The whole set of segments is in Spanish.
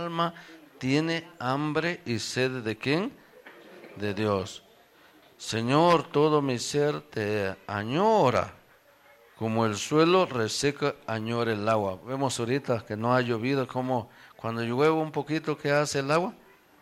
alma tiene hambre y sed ¿de quién? De Dios. Señor, todo mi ser te añora, como el suelo reseca añora el agua. Vemos ahorita que no ha llovido, como cuando llueve un poquito, ¿qué hace el agua?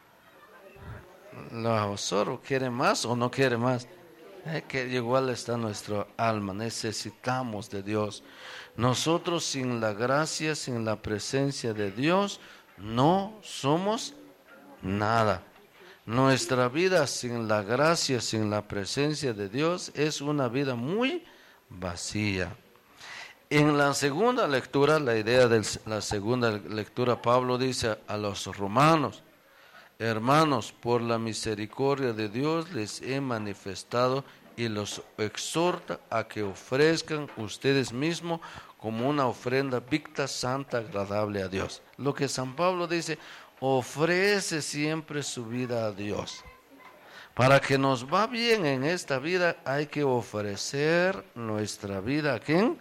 Lo absorbe, ¿quiere más o no quiere más? Que igual está nuestra alma, necesitamos de Dios. Nosotros sin la gracia, sin la presencia de Dios, no somos nada. Nuestra vida sin la gracia, sin la presencia de Dios, es una vida muy vacía. En la segunda lectura, la idea de la segunda lectura, Pablo dice a los romanos: hermanos, por la misericordia de Dios les he manifestado y los exhorta a que ofrezcan ustedes mismos como una ofrenda victa, santa, agradable a Dios. Lo que San Pablo dice: ofrece siempre su vida a Dios. Para que nos va bien en esta vida hay que ofrecer nuestra vida. ¿A quién?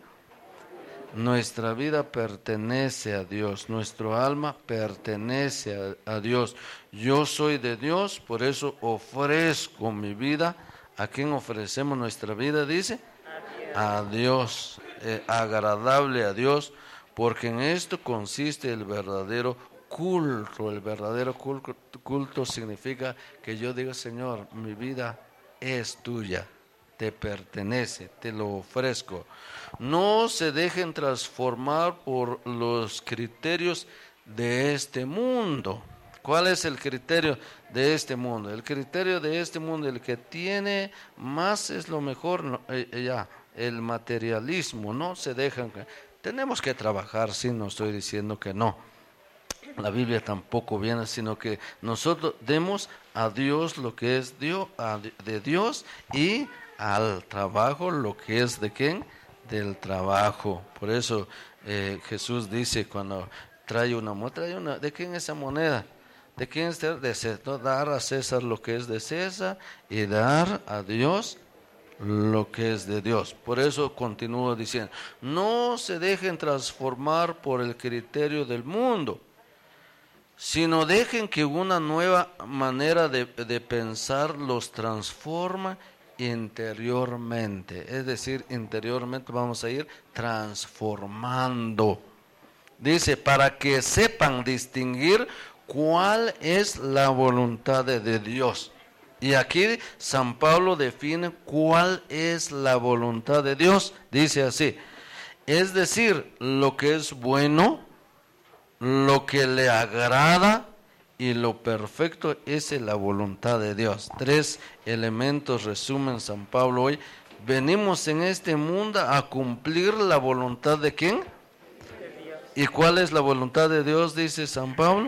Nuestra vida pertenece a Dios, nuestro alma pertenece a Dios. Yo soy de Dios, por eso ofrezco mi vida. ¿A quién ofrecemos nuestra vida? Dice, a Dios, agradable a Dios, porque en esto consiste el verdadero culto. El verdadero culto significa que yo digo: Señor, mi vida es tuya, te pertenece, te lo ofrezco. No se dejen transformar por los criterios de este mundo. ¿Cuál es el criterio de este mundo? El criterio de este mundo, el que tiene más es lo mejor, el materialismo. No se dejan. Tenemos que trabajar, sí, no estoy diciendo que no. La Biblia tampoco viene, sino que nosotros demos a Dios lo que es de Dios, y al trabajo lo que es de ¿quién? Del trabajo. Por eso Jesús dice cuando trae una moneda, ¿de quién es esa moneda? ¿De quién es? De César. ¿No? Dar a César lo que es de César y dar a Dios lo que es de Dios. Por eso continúo diciendo: no se dejen transformar por el criterio del mundo, sino dejen que una nueva manera de pensar los transforma interiormente. Es decir, interiormente vamos a ir transformando. Dice, para que sepan distinguir cuál es la voluntad de Dios. Y aquí San Pablo define cuál es la voluntad de Dios. Dice así: es decir, lo que es bueno, lo que le agrada y lo perfecto es la voluntad de Dios. 3 elementos resumen San Pablo hoy. Venimos en este mundo a cumplir la voluntad ¿de quién? De Dios. ¿Y cuál es la voluntad de Dios? Dice San Pablo: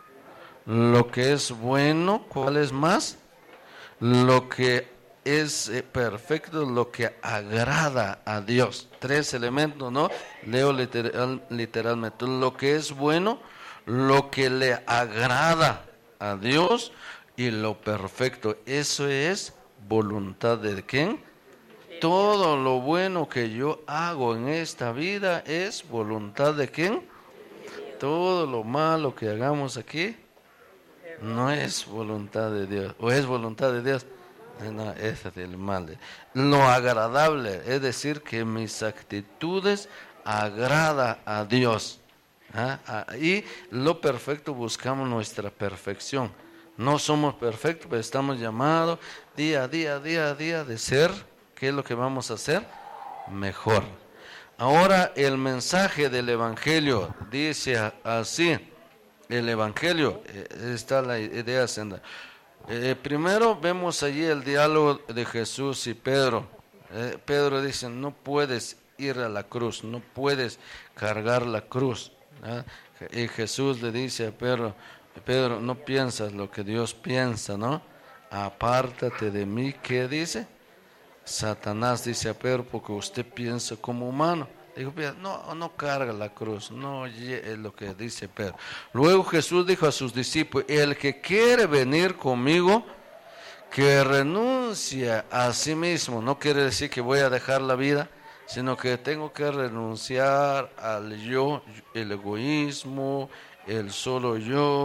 lo que es bueno. ¿Cuál es más? Lo que es perfecto, lo que agrada a Dios. 3 elementos, ¿no? Leo literalmente: lo que es bueno, lo que le agrada a Dios y lo perfecto. Eso es voluntad de ¿quién? Todo lo bueno que yo hago en esta vida es voluntad de ¿quién? Todo lo malo que hagamos aquí no es voluntad de Dios. ¿O es voluntad de Dios? No, ese es el mal. Lo agradable, es decir, que mis actitudes agrada a Dios. Y lo perfecto, buscamos nuestra perfección. No somos perfectos, pero estamos llamados día a día de ser. ¿Qué es lo que vamos a hacer? Mejor. Ahora el mensaje del Evangelio dice así. El Evangelio, está la idea central. Primero vemos allí el diálogo de Jesús y Pedro. Pedro dice: no puedes ir a la cruz, no puedes cargar la cruz. Y Jesús le dice a Pedro: Pedro, no piensas lo que Dios piensa, ¿no? Apártate de mí. ¿Qué dice? Satanás dice a Pedro: porque usted piensa como humano. Dijo Pedro: no carga la cruz, no es lo que dice Pedro. Luego Jesús dijo a sus discípulos: el que quiere venir conmigo, que renuncia a sí mismo. No quiere decir que voy a dejar la vida, sino que tengo que renunciar al yo, el egoísmo, el solo yo.